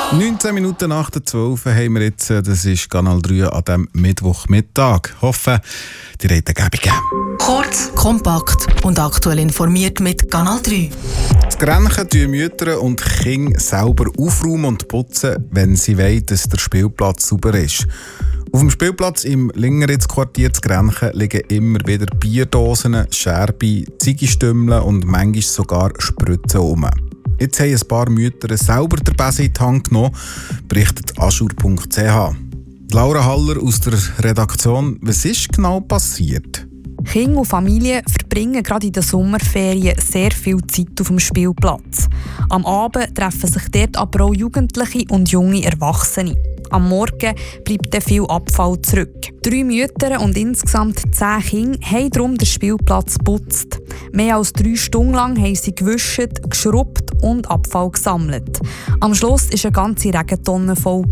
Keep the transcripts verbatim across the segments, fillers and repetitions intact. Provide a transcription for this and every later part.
neunzehn Minuten nach der zwölf haben wir jetzt, das ist Kanal drei an diesem Mittwochmittag. Hoffe, die Redegäbe geben. Kurz, kompakt und aktuell informiert mit Kanal drei. Das Grenchen tun Mütter und Kinder selber aufräumen und putzen, wenn sie wollen, dass der Spielplatz sauber ist. Auf dem Spielplatz im Lingeritz-Quartier zu Grenchen liegen immer wieder Bierdosen, Scherben, Ziggistümmeln und manchmal sogar Spritzen rum. Jetzt haben ein paar Mütter selber den Besen in die Hand genommen, berichtet aschur punkt c h. Laura Haller aus der Redaktion, was ist genau passiert? Kinder und Familien verbringen gerade in den Sommerferien sehr viel Zeit auf dem Spielplatz. Am Abend treffen sich dort aber auch Jugendliche und junge Erwachsene. Am Morgen bleibt dann viel Abfall zurück. Drei Mütter und insgesamt zehn Kinder haben darum den Spielplatz geputzt. Mehr als drei Stunden lang haben sie gewischt, geschrubbt und Abfall gesammelt. Am Schluss war eine ganze Regentonne voll.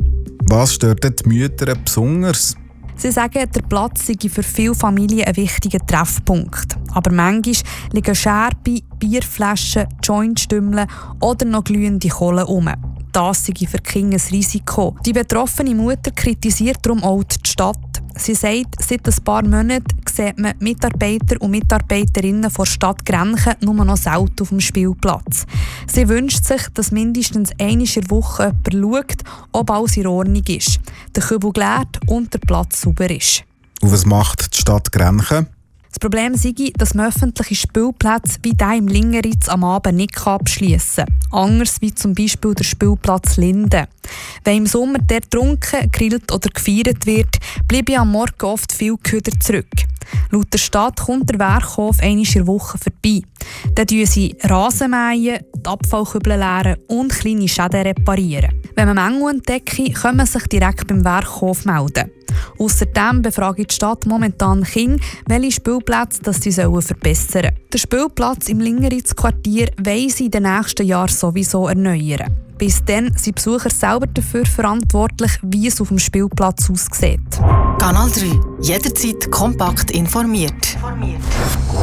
Was stört die Mütter besonders? Sie sagen, der Platz sei für viele Familien ein wichtiger Treffpunkt. Aber manchmal liegen Scherben, Bierflaschen, Jointstümmeln oder noch glühende Kohlen herum. Das sei für die Kinder ein Risiko. Die betroffene Mutter kritisiert darum auch die Stadt. Sie sagt, seit ein paar Monaten sieht man Mitarbeiter und Mitarbeiterinnen der Stadt Grenchen nur noch selten auf dem Spielplatz. Sie wünscht sich, dass mindestens einmal in der Woche jemand schaut, ob alles in Ordnung ist, der Kübel geleert und der Platz sauber ist. Und was macht die Stadt Grenchen? Das Problem sei, dass man öffentliche Spielplätze wie der im Lingeritz am Abend nicht abschliessen kann. Anders wie zum Beispiel der Spielplatz Linden. Wenn im Sommer dort getrunken, gegrillt oder gefeiert wird, bleibe am Morgen oft viel Köder zurück. Laut der Stadt kommt der Werkhof einmal in der Woche vorbei. Dann mähen sie Rasen, mähen, die Abfallkübel leeren und kleine Schäden reparieren. Wenn man Mängel entdeckt, kann man sich direkt beim Werkhof melden. Außerdem befragt die Stadt momentan Kinder, welche Spielplätze das sie verbessern sollen. Den Spielplatz im Lingeritz-Quartier wollen sie in den nächsten Jahren sowieso erneuern. Bis dann sind Besucher selber dafür verantwortlich, wie es auf dem Spielplatz aussieht. Kanal drei. Jederzeit kompakt informiert.